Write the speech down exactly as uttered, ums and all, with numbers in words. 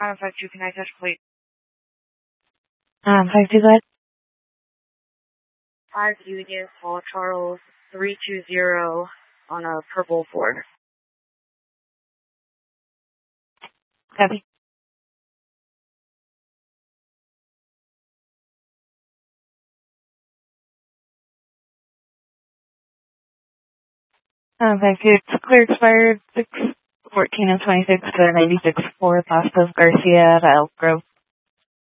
Um, five two, can I touch plate? Um, five two, go ahead. Five Union, Paul Charles, three two zero on a purple Ford. Copy. Um, five two, it's clear expired six fourteen of twenty-six to ninety-six four Pastos Garcia at Elk Grove.